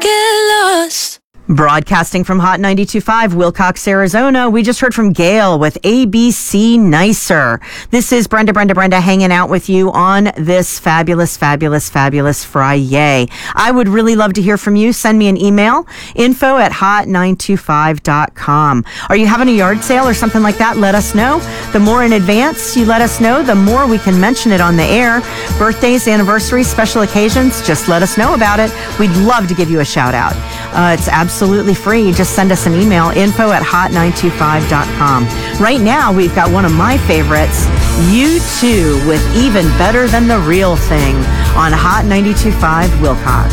get lost. Broadcasting from Hot 92.5, Wilcox, Arizona, we just heard from Gail with ABC Nicer. This is Brenda hanging out with you on this fabulous Friday. I would really love to hear from you. Send me an email, info@hot925.com. Are you having a yard sale or something like that? Let us know. The more in advance you let us know, the more we can mention it on the air. Birthdays, anniversaries, special occasions, just let us know about it. We'd love to give you a shout out. It's absolutely free. Just send us an email, info@hot925.com. Right now, we've got one of my favorites, U2 with Even Better Than the Real Thing on Hot 92.5 Wilcox.